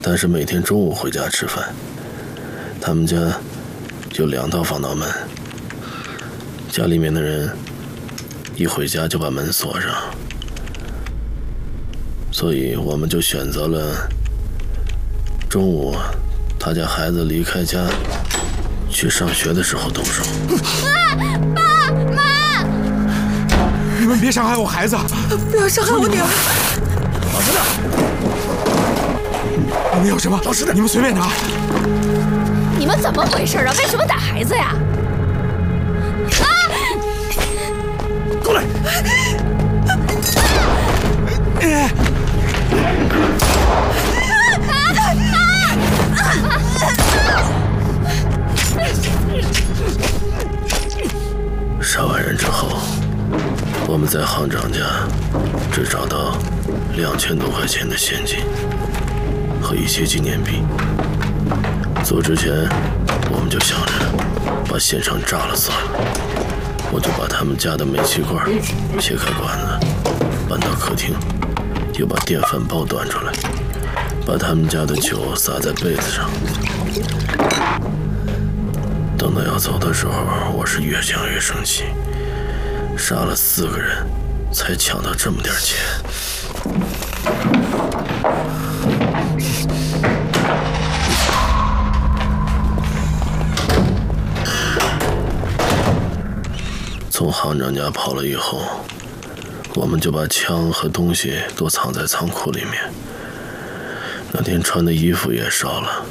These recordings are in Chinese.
但是每天中午回家吃饭，他们家有2道防盗门，家里面的人一回家就把门锁上，所以我们就选择了中午他家孩子离开家去上学的时候动手。 爸妈， 你们别伤害我孩子！ 不要伤害我女儿！ 老实点！你们有什么？老实点！你们随便拿。 你们怎么回事啊？为什么打孩子呀？啊！ 过来！ 杀完人之后，我们在行长家只找到2000多块钱的现金和一些纪念币。走之前，我们就想着把现场炸了算了。我就把他们家的煤气罐切开管子，搬到客厅，又把电饭煲端出来，把他们家的酒洒在被子上。等到要走的时候，我是越想越生气，杀了4个人，才抢到这么点钱。从行长家跑了以后，我们就把枪和东西都藏在仓库里面。那天穿的衣服也烧了。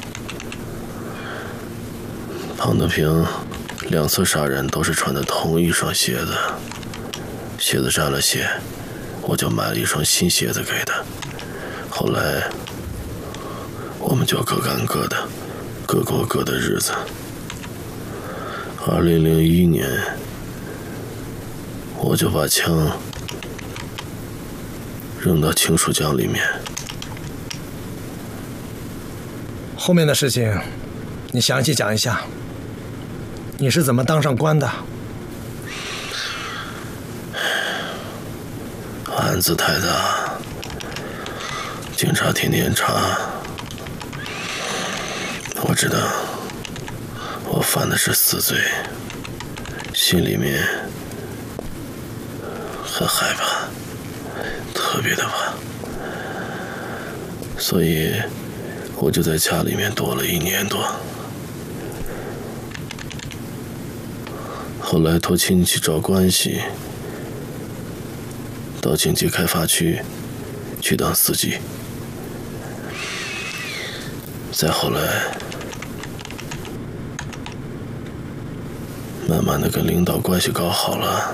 庞德平2次杀人都是穿的同一双鞋子，鞋子沾了血，我就买了一双新鞋子给他。后来我们就各干各的，各过各的日子。2001年，我就把枪扔到清水江里面。 后面的事情，你详细讲一下。你是怎么当上官的？ 案子太大，警察天天查。我知道我犯的是死罪，心里面很害怕，特别的怕，所以我就在家里面躲了1年多。后来托亲戚找关系，到经济开发区去当司机。再后来，慢慢的跟领导关系搞好了，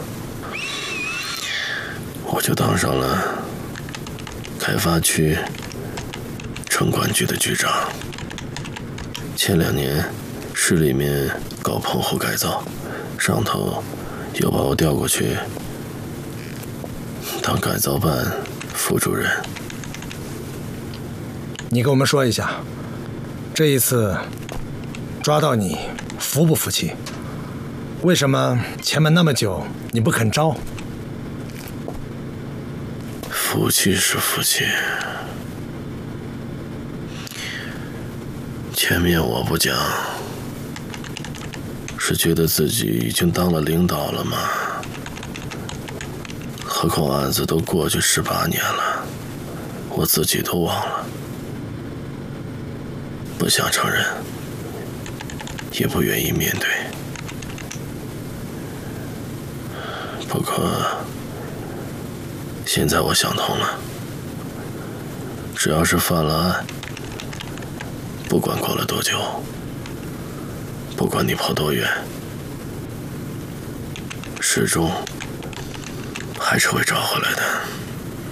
我就当上了开发区城管局的局长。前2年市里面搞棚户改造，上头又把我调过去当改造办副主任。 你跟我们说一下，这一次抓到你服不服气？为什么前门那么久你不肯招？ 服气是服气，前面我不讲，是觉得自己已经当了领导了吗？何况案子都过去18年了，我自己都忘了，不想承认，也不愿意面对。不过现在我想通了，只要是犯了案，不管过了多久，不管你跑多远，始终还是会找回来的。